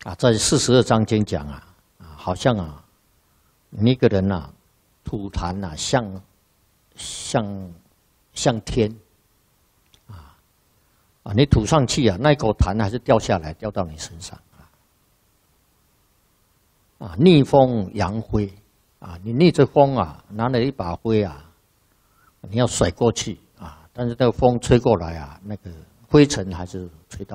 啊，在42章经讲啊，好像啊，你一个人啊，吐痰啊，像天，你吐上去啊，那一口痰还是掉下来，掉到你身上啊，逆风扬灰啊，你逆着风啊，拿了一把灰啊，你要甩过去啊，但是这个风吹过来啊，那个灰尘还是吹到。